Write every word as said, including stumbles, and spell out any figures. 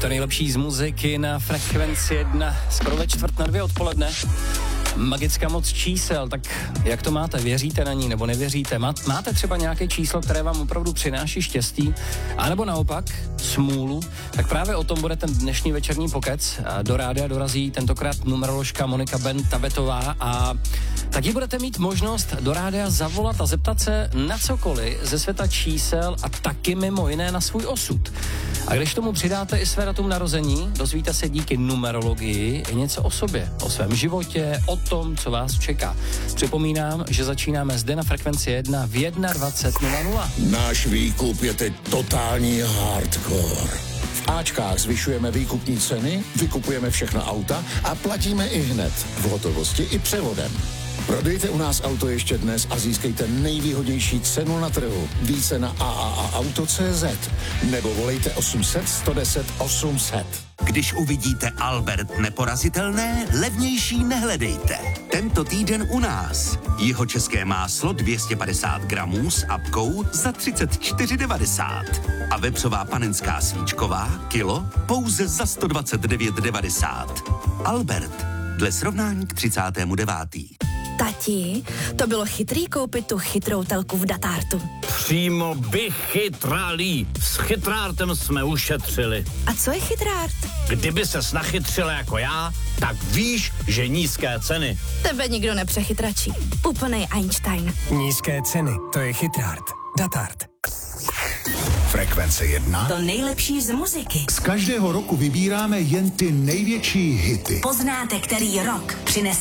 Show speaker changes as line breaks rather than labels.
To nejlepší z muziky na Frekvenci jedna, skoro ve čtvrt na dvě odpoledne. Magická moc čísel, tak jak to máte? Věříte na ní nebo nevěříte? Máte třeba nějaké číslo, které vám opravdu přináší štěstí? A nebo naopak smůlu? Tak právě o tom bude ten dnešní večerní pokec. Do rádia dorazí tentokrát numeroložka Monika Ben-Tabetová a taky budete mít možnost do rádia zavolat a zeptat se na cokoliv ze světa čísel a taky mimo jiné na svůj osud. A když tomu přidáte i své datum narození, dozvíte se díky numerologii i něco o sobě, o svém životě, o tom, co vás čeká. Připomínám, že začínáme zde na Frekvenci jedna v dvacet jedna nula nula.
Náš výkup je teď totální hardcore. V Ačkách zvyšujeme výkupní ceny, vykupujeme všechna auta a platíme i hned, v hotovosti i převodem. Prodejte u nás auto ještě dnes a získejte nejvýhodnější cenu na trhu. Více na a a a auto tečka cé zet nebo volejte osm set, sto deset, osm set.
Když uvidíte Albert neporazitelné, levnější nehledejte. Tento týden u nás. Jihočeské máslo dvě stě padesát gramů s apkou za třicet čtyři devadesát. A vepřová panenská svíčková kilo pouze za sto dvacet devět devadesát. Albert, dle srovnání k třicátému devátému
Tati, to bylo chytrý koupit tu chytrou telku v Datartu.
Přímo bych chytralý. S chytrártem jsme ušetřili.
A co je chytrárt?
Kdyby ses nachytřila jako já, tak víš, že nízké ceny.
Tebe nikdo nepřechytračí. Úplnej Einstein.
Nízké ceny, to je chytrárt. Datart. Frekvence jedna.
To nejlepší z muziky.
Z každého roku vybíráme jen ty největší hity.
Poznáte, který rok přinese